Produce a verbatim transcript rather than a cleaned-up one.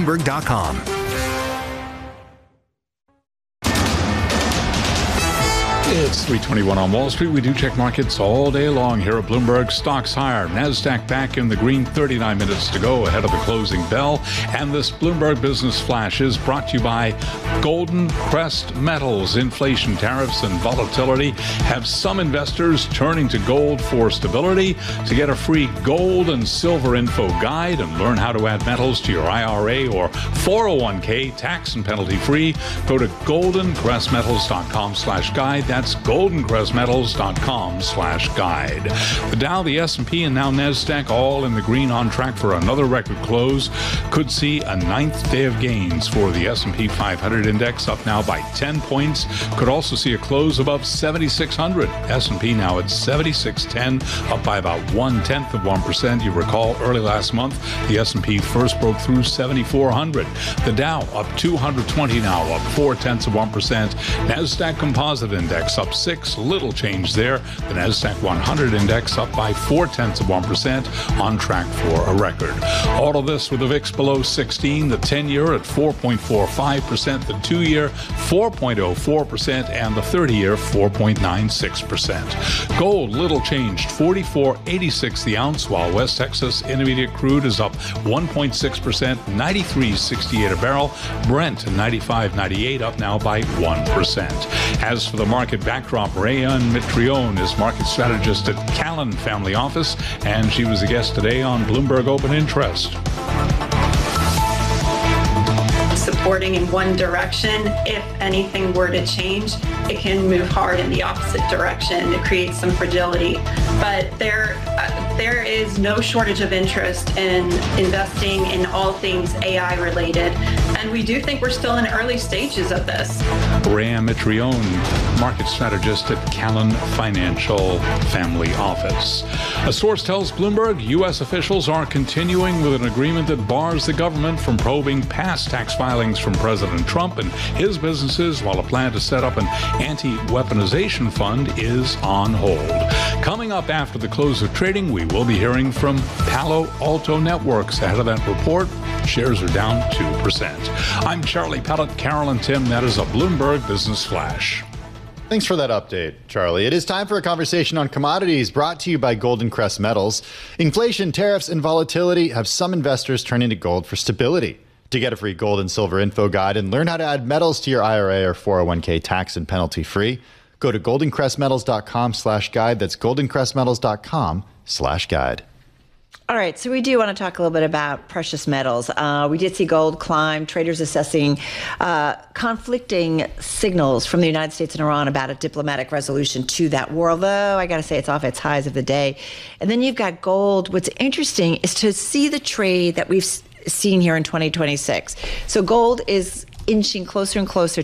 Bloomberg dot com. It's three twenty-one on Wall Street. We do check markets all day long here at Bloomberg. Stocks higher. NASDAQ back in the green. thirty-nine minutes to go ahead of the closing bell. And this Bloomberg Business Flash is brought to you by Golden Crest Metals. Inflation, tariffs, and volatility have some investors turning to gold for stability. To get a free gold and silver info guide and learn how to add metals to your I R A or four oh one k tax and penalty free, go to golden crest metals dot com slash guide. That's golden crest metals dot com slash guide. The Dow, the S and P, and now NASDAQ all in the green, on track for another record close. Could see a ninth day of gains for the S and P five hundred index, up now by ten points. Could also see a close above seventy-six hundred. S and P now at seventy-six ten, up by about one-tenth of one percent. You recall early last month, the S and P first broke through seventy-four hundred. The Dow up two hundred twenty now, up four-tenths of one percent. NASDAQ Composite Index up six, little change there. The NASDAQ one hundred index up by four-tenths of one percent, on track for a record. All of this with the V I X below sixteen, the ten-year at four point four five percent, the two-year four point oh four percent, and the thirty-year four point nine six percent. Gold, little changed, forty-four eighty-six the ounce, while West Texas Intermediate crude is up one point six percent, ninety-three sixty-eight a barrel. Brent, ninety-five ninety-eight, up now by one percent. As for the market backdrop, Rayanne Mitrione is market strategist at Callan Family Office, and she was a guest today on Bloomberg Open Interest. Supporting in one direction, if anything were to change, it can move hard in the opposite direction to create some fragility. But there, uh, there is no shortage of interest in investing in all things A I related, and we do think we're still in early stages of this. Rayanne Mitrione, market strategist at Callan Financial Family Office. A source tells Bloomberg U S officials are continuing with an agreement that bars the government from probing past tax filings from President Trump and his businesses, while a plan to set up an anti-weaponization fund is on hold. Coming up after the close of trading, we will be hearing from Palo Alto Networks. Ahead of that report, shares are down two percent. I'm Charlie Pellet, Carol and Tim. That is a Bloomberg Business Flash. Thanks for that update, Charlie. It is time for a conversation on commodities, brought to you by Golden Crest Metals. Inflation, tariffs, and volatility have some investors turning to gold for stability. To get a free gold and silver info guide and learn how to add metals to your I R A or four oh one k tax and penalty free, go to golden crest metals dot com slash guide. That's golden crest metals dot com slash guide. All right, so we do want to talk a little bit about precious metals. Uh, we did see gold climb, traders assessing uh, conflicting signals from the United States and Iran about a diplomatic resolution to that war, although I got to say it's off its highs of the day. And then you've got gold. What's interesting is to see the trade that we've seen here in twenty twenty-six. So gold is inching closer and closer